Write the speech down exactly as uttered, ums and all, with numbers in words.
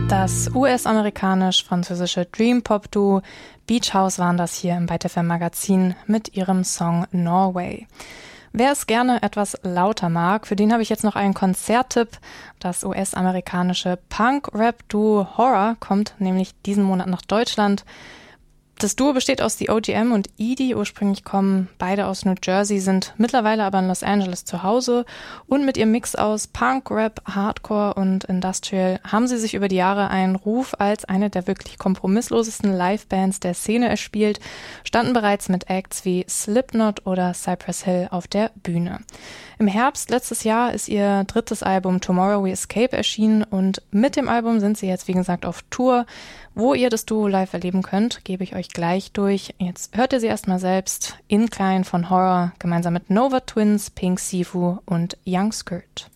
Das U S-amerikanisch-französische Dream-Pop-Duo Beach House waren das hier im Byte F M Magazin mit ihrem Song Norway. Wer es gerne etwas lauter mag, für den habe ich jetzt noch einen Konzerttipp. Das U S-amerikanische Punk-Rap-Duo Horror kommt nämlich diesen Monat nach Deutschland. Das Duo besteht aus The O G M und Edie. Ursprünglich kommen beide aus New Jersey, sind mittlerweile aber in Los Angeles zu Hause. Und mit ihrem Mix aus Punk, Rap, Hardcore und Industrial haben sie sich über die Jahre einen Ruf als eine der wirklich kompromisslosesten Livebands der Szene erspielt, standen bereits mit Acts wie Slipknot oder Cypress Hill auf der Bühne. Im Herbst letztes Jahr ist ihr drittes Album Tomorrow We Escape erschienen und mit dem Album sind sie jetzt wie gesagt auf Tour. Wo ihr das Duo live erleben könnt, gebe ich euch gleich durch. Jetzt hört ihr sie erstmal selbst in klein von Horror, gemeinsam mit Nova Twins, Pink Sifu und Young Skirt.